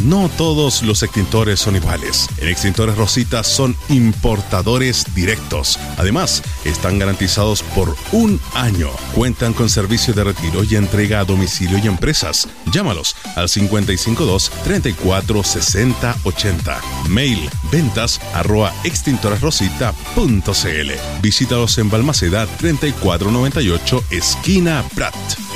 No todos los extintores son iguales. En Extintores Rosita son importadores directos. Además, están garantizados por 1 año. Cuentan con servicio de retiro y entrega a domicilio y empresas. Llámalos al 552 34 60 80. Mail ventas@extintoresrosita.cl. Visítalos en Balmaceda 3498, esquina Prat.